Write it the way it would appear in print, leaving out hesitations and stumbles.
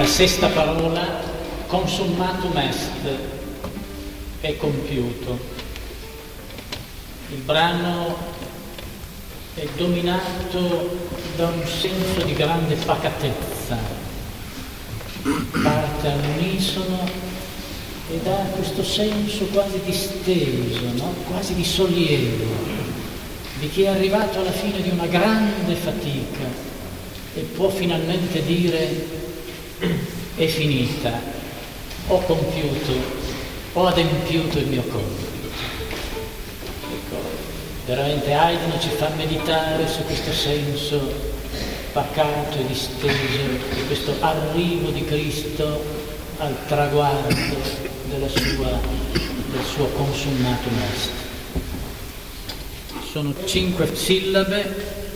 sesta parola, consummatum est, è compiuto. Il brano è dominato da un senso di grande pacatezza, parte all'unisono ed ha questo senso quasi disteso, no? Quasi di sollievo, di chi è arrivato alla fine di una grande fatica e può finalmente dire: è finita, ho compiuto, ho adempiuto il mio compito. Ecco, veramente Haydn ci fa meditare su questo senso pacato e disteso di questo arrivo di Cristo al traguardo del suo consummatum est. Sono 5 sillabe